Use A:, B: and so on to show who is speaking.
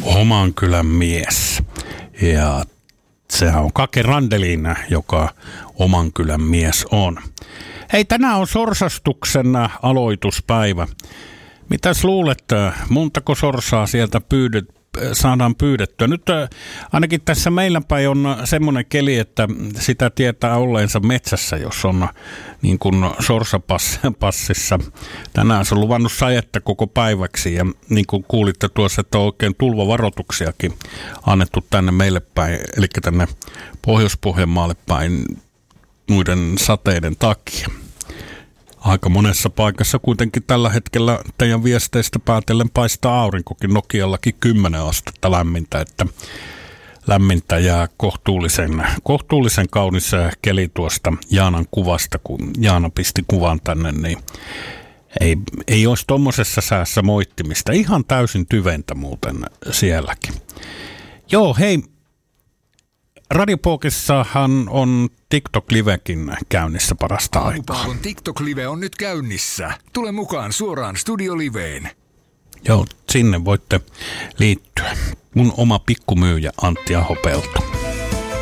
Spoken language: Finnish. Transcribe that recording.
A: Oman kylän mies. Ja sehän on Kake Randelin, joka oman kylän mies on. Hei, tänään on sorsastuksen aloituspäivä. Mitäs luulet, montako sorsaa sieltä saadaan pyydettyä? Nyt ainakin tässä meillä päin on semmoinen keli, että sitä tietää olleensa metsässä, jos on niin kuin sorsapassissa. Tänään se on luvannut sajetta koko päiväksi ja niin kuin kuulitte tuossa, että on oikein tulvavaroituksiakin annettu tänne meille päin, eli tänne Pohjois-Pohjanmaalle päin muiden sateiden takia. Aika monessa paikassa kuitenkin tällä hetkellä teidän viesteistä päätellen paistaa aurinkokin, Nokiallakin 10 astetta lämmintä, että lämmintä jää kohtuullisen kaunis keli tuosta Jaanan kuvasta, kun Jaana pisti kuvan tänne, niin ei olisi tuommoisessa säässä moittimista. Ihan täysin tyventä muuten sielläkin. Joo, hei. Radiopookissahan on TikTok-livekin käynnissä parasta aikaa.
B: Aamupaavon TikTok-live on nyt käynnissä. Tule mukaan suoraan Studio-liveen.
A: Joo, sinne voitte liittyä. Mun oma pikkumyyjä Antti Ahopelto.